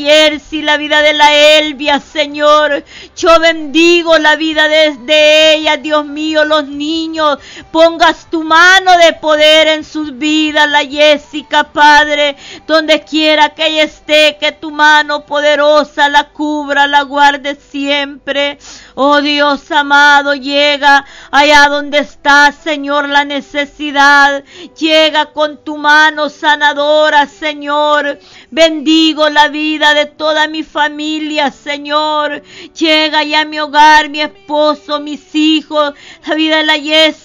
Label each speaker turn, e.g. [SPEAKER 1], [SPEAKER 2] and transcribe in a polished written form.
[SPEAKER 1] Jersey, la vida de la Elvia, Señor. Yo bendigo la vida de ella, Dios mío, los niños. Pongas tu mano de poder en sus vidas, la Jessica, Padre. Donde quiera que ella esté, que tu mano poderosa la cubra, la guarde siempre. Oh Dios amado, llega allá donde está, Señor, la necesidad. Llega con tu mano sanadora, Señor. Bendigo la vida de toda mi familia, Señor. Llega ya a mi hogar, mi esposo, mis hijos, la vida de la Jessica.